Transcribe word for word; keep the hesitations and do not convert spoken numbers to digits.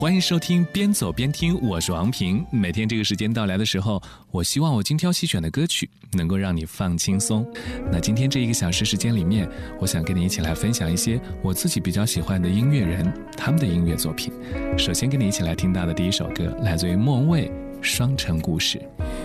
欢迎收听边走边听，我是王平。每天这个时间到来的时候，我希望我精挑细选的歌曲能够让你放轻松。那今天这一个小时时间里面，我想跟你一起来分享一些我自己比较喜欢的音乐人，他们的音乐作品。首先跟你一起来听到的第一首歌来自于莫文蔚《双城故事》。